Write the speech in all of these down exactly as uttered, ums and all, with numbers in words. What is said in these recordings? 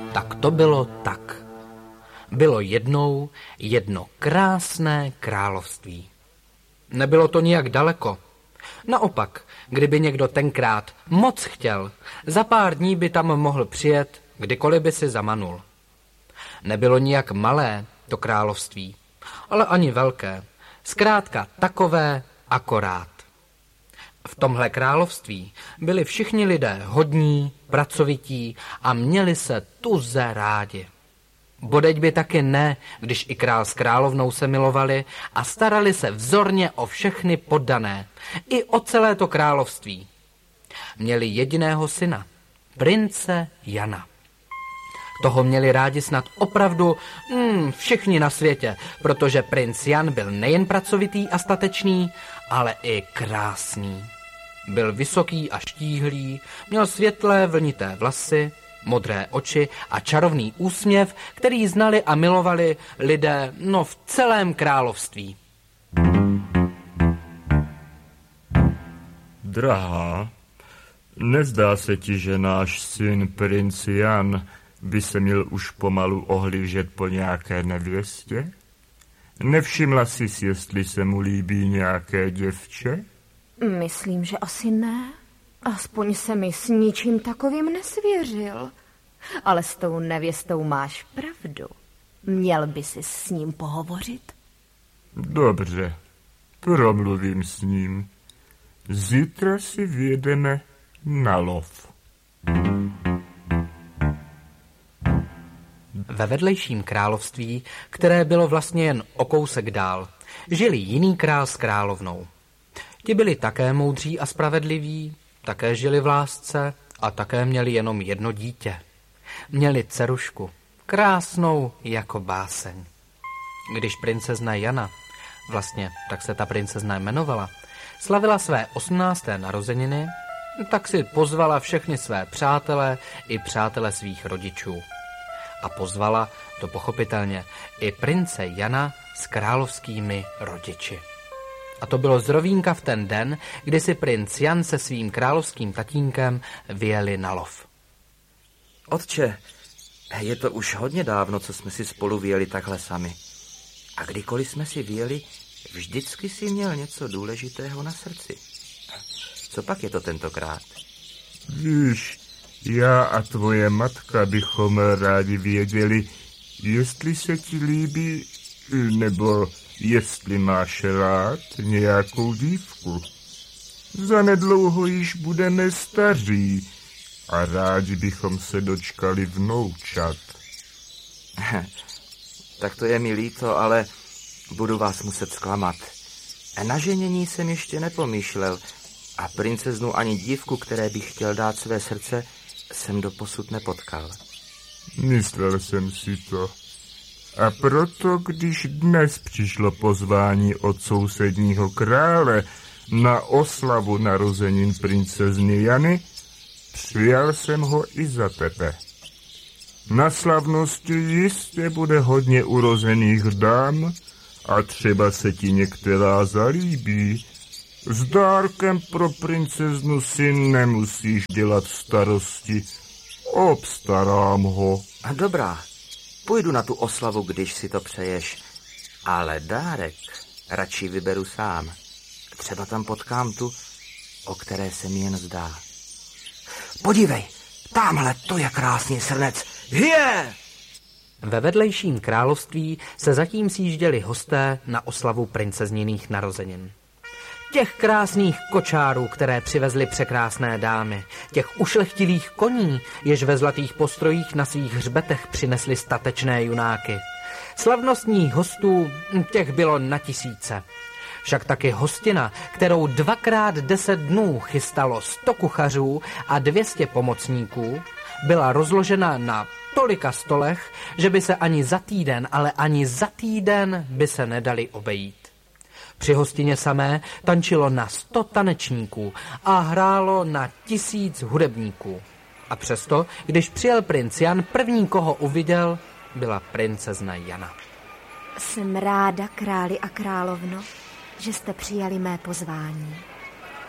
Tak to bylo tak. Bylo jednou jedno krásné království. Nebylo to nijak daleko. Naopak, kdyby někdo tenkrát moc chtěl, za pár dní by tam mohl přijet, kdykoliv by si zamanul. Nebylo nijak malé to království, ale ani velké. Zkrátka takové akorát. V tomhle království byli všichni lidé hodní, pracovití a měli se tuze rádi. Bodeď by taky ne, když i král s královnou se milovali a starali se vzorně o všechny poddané, i o celé to království. Měli jediného syna, prince Jana. Toho měli rádi snad opravdu hmm, všichni na světě, protože princ Jan byl nejen pracovitý a statečný, ale i krásný. Byl vysoký a štíhlý, měl světlé vlnité vlasy, modré oči a čarovný úsměv, který znali a milovali lidé no v celém království. Drahá, nezdá se ti, že náš syn princ Jan by se měl už pomalu ohlížet po nějaké nevěstě? Nevšimla jsi, jestli se mu líbí nějaké děvče? Myslím, že asi ne. Aspoň se mi s ničím takovým nesvěřil. Ale s tou nevěstou máš pravdu. Měl by si s ním pohovořit? Dobře, promluvím s ním. Zítra si vyjedeme na lov. Ve vedlejším království, které bylo vlastně jen o kousek dál, žili jiný král s královnou. Ti byli také moudří a spravedliví, také žili v lásce a také měli jenom jedno dítě. Měli dcerušku, krásnou jako báseň. Když princezna Jana, vlastně tak se ta princezna jmenovala, slavila své osmnácté narozeniny, tak si pozvala všechny své přátele i přátele svých rodičů. A pozvala, to pochopitelně, i prince Jana s královskými rodiči. A to bylo zrovínka v ten den, kdy si princ Jan se svým královským tatínkem vyjeli na lov. Otče, je to už hodně dávno, co jsme si spolu vyjeli takhle sami. A kdykoliv jsme si vyjeli, vždycky si měl něco důležitého na srdci. Co pak je to tentokrát? Víš, já a tvoje matka bychom rádi věděli, jestli se ti líbí, nebo jestli máš rád nějakou dívku. Zanedlouho již budeme staří a rádi bychom se dočkali vnoučat. Tak to je mi líto, ale budu vás muset zklamat. Na ženění jsem ještě nepomýšlel a princeznu ani dívku, které bych chtěl dát své srdce, jsem doposud nepotkal. Myslel jsem si to. A proto, když dnes přišlo pozvání od sousedního krále na oslavu narozenin princezny Jany, přijal jsem ho i za tebe. Na slavnosti jistě bude hodně urozených dám a třeba se ti některá zalíbí. S dárkem pro princeznu si nemusíš dělat starosti. Obstarám ho. Dobrá, půjdu na tu oslavu, když si to přeješ. Ale dárek radši vyberu sám. Třeba tam potkám tu, o které se mi jen zdá. Podívej, tamhle to je krásný srnec. Hye! Ve vedlejším království se zatím sjížděli hosté na oslavu princezniných narozenin. Těch krásných kočárů, které přivezly překrásné dámy, těch ušlechtilých koní, jež ve zlatých postrojích na svých hřbetech přinesly statečné junáky. Slavnostních hostů, těch bylo na tisíce. Však taky hostina, kterou dvakrát deset dnů chystalo sto kuchařů a dvě stě pomocníků, byla rozložena na tolika stolech, že by se ani za týden, ale ani za týden by se nedali obejít. Při hostině samé tančilo na sto tanečníků a hrálo na tisíc hudebníků. A přesto, když přijel princ Jan, první, koho uviděl, byla princezna Jana. Jsem ráda, králi a královno, že jste přijali mé pozvání.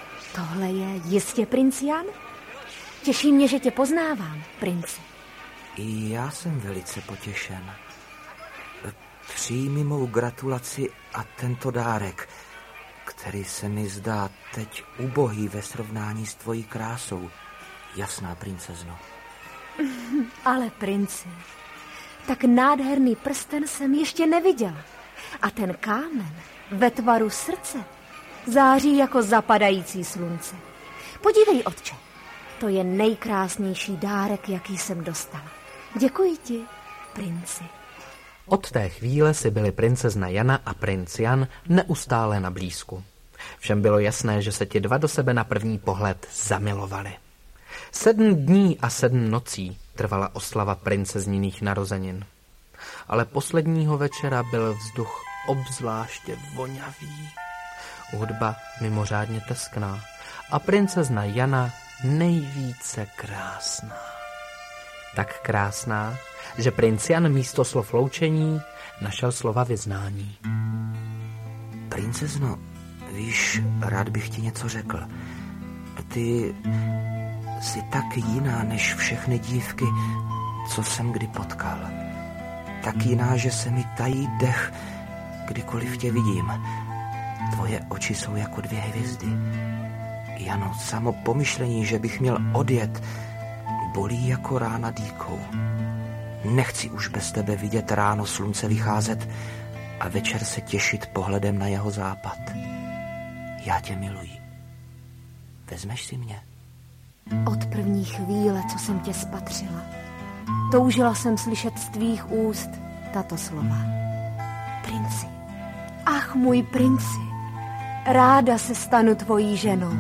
Tohle je jistě princ Jan? Těší mě, že tě poznávám, princi. I já jsem velice potěšen. Přijmi mou gratulaci a tento dárek, který se mi zdá teď ubohý ve srovnání s tvojí krásou, jasná princezno. Ale princi, tak nádherný prsten jsem ještě neviděla. A ten kámen ve tvaru srdce září jako zapadající slunce. Podívej, otče, to je nejkrásnější dárek, jaký jsem dostala. Děkuji ti, princi. Od té chvíle si byli princezna Jana a princ Jan neustále na blízku. Všem bylo jasné, že se ti dva do sebe na první pohled zamilovali. Sedm dní a sedm nocí trvala oslava princezniných narozenin. Ale posledního večera byl vzduch obzvláště vonavý, hudba mimořádně teskná a princezna Jana nejvíce krásná. Tak krásná, že princ Jan místo slov loučení našel slova vyznání. Princezno, víš, rád bych ti něco řekl. Ty jsi tak jiná než všechny dívky, co jsem kdy potkal. Tak jiná, že se mi tají dech, kdykoliv tě vidím. Tvoje oči jsou jako dvě hvězdy. Jano, samo pomyšlení, že bych měl odjet, bolí jako rána dýkou. Nechci už bez tebe vidět ráno slunce vycházet a večer se těšit pohledem na jeho západ. Já tě miluji. Vezmeš si mě? Od první chvíle, co jsem tě spatřila, toužila jsem slyšet z tvých úst tato slova. Princi, ach můj princi, ráda se stanu tvojí ženou.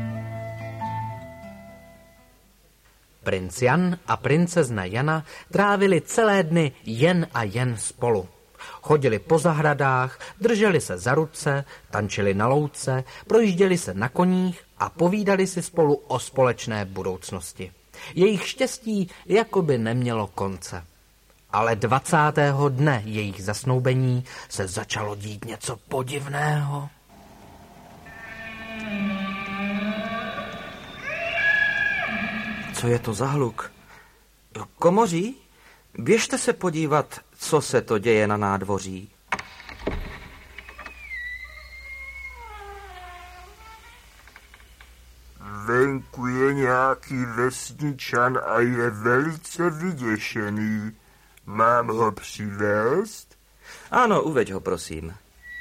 Princ Jan a princezna Jana trávili celé dny jen a jen spolu. Chodili po zahradách, drželi se za ruce, tančili na louce, projížděli se na koních a povídali si spolu o společné budoucnosti. Jejich štěstí jakoby nemělo konce. Ale dvacátého dne jejich zasnoubení se začalo dít něco podivného. Co je to za hluk? Komoří? Běžte se podívat, co se to děje na nádvoří. Venku je nějaký vesničan a je velice vyděšený. Mám ho přivést? Ano, uveď ho, prosím.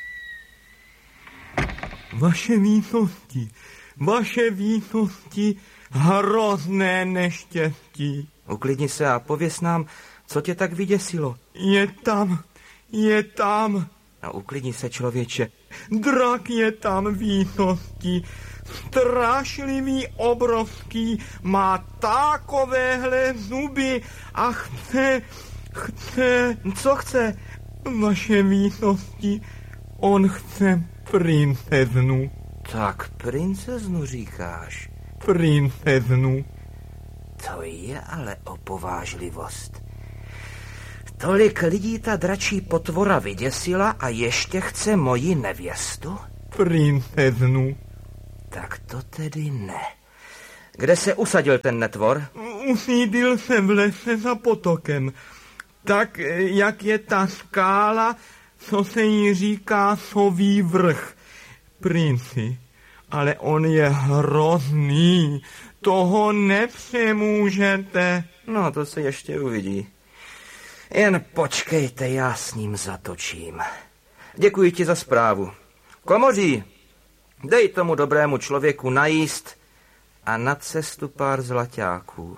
Vaše výsosti, vaše výsosti, hrozné neštěstí. Uklidni se a pověz nám, co tě tak vyděsilo. Je tam, je tam. No, uklidni se, člověče. Drak je tam výsosti. Strašlivý, obrovský, má takovéhle zuby a chce, chce... Co chce? Vaše výsosti, on chce princeznu. Tak princeznu říkáš? Princeznu. To je ale opovážlivost. Tolik lidí ta dračí potvora vyděsila a ještě chce moji nevěstu? Princeznu. Tak to tedy ne. Kde se usadil ten netvor? Usídil se v lese za potokem. Tak, jak je ta skála, co se jí říká Soví vrch. Princi, ale on je hrozný. Toho nepřemůžete. No, to se ještě uvidí. Jen počkejte, já s ním zatočím. Děkuji ti za zprávu. Komoří, dej tomu dobrému člověku najíst a na cestu pár zlaťáků.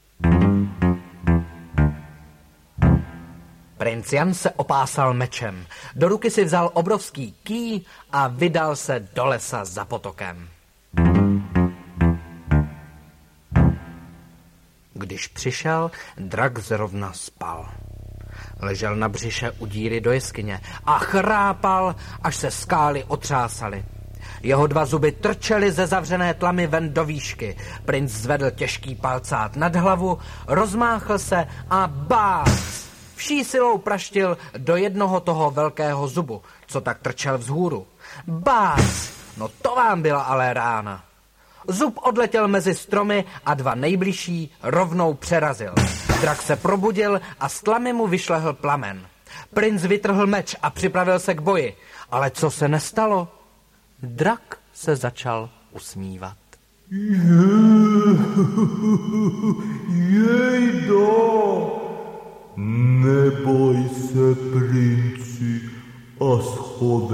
Princ Jan se opásal mečem, do ruky si vzal obrovský ký a vydal se do lesa za potokem. Když přišel, drak zrovna spal. Ležel na břiše u díry do jeskyně a chrápal, až se skály otřásaly. Jeho dva zuby trčely ze zavřené tlamy ven do výšky. Princ zvedl těžký palcát nad hlavu, rozmáchl se a bác! Vší silou praštil do jednoho toho velkého zubu, co tak trčel vzhůru. Bác! No to vám byla ale rána. Zub odletěl mezi stromy a dva nejbližší rovnou přerazil. Drak se probudil a z tlamy mu vyšlehl plamen. Princ vytrhl meč a připravil se k boji. Ale co se nestalo? Drak se začal usmívat. Jejdo! Neboj se, princi, a schodej